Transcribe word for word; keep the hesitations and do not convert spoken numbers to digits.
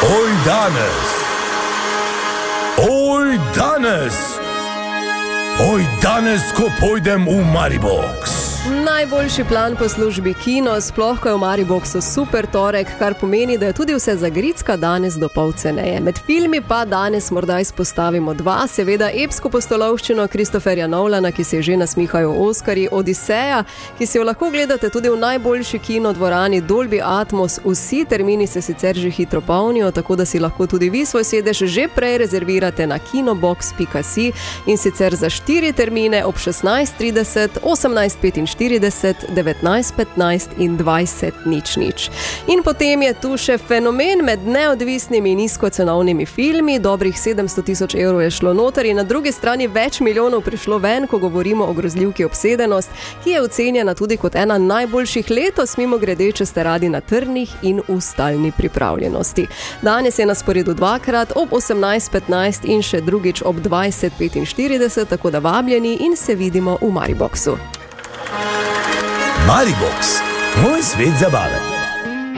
Oj danes, oj danes, oj danes, ko pojdem v Maribox. Najboljši plan po službi kino, sploh ko je v Mariboxu super torek, kar pomeni, da je tudi vse za Gricka danes do pol ceneje. Med filmi pa danes morda izpostavimo dva, seveda epsko postolovščino Christopherja Nolana, ki se že nasmihajo Oskarji, Odiseja, ki si jo lahko gledate tudi v najboljši kinodvorani Dolby Atmos. Vsi termini se sicer že hitro polnijo, tako da si lahko tudi vi svoj sedež že prej rezervirate na kinobox pika si in sicer za štiri termine ob šestnajst trideset, osemnajst petinštirideset, devetnajst petnajst in dvajset nič nič. In potem je tu še fenomen med neodvisnimi nizkocenovnimi filmi. Dobrih sedemsto tisoč evrov je šlo noter in na drugi strani več milijonov prišlo ven, ko govorimo o grozljivki Obsedenost, ki je ocenjena tudi kot ena najboljših letos, mimo grede, če ste radi na trnih in v stalni pripravljenosti. Danes je na sporedu dvakrat ob osemnajst petnajst in še drugič ob dvajset petinštirideset, tako da vabljeni in se vidimo v Mariboxu. Maribox, moj svet zabave.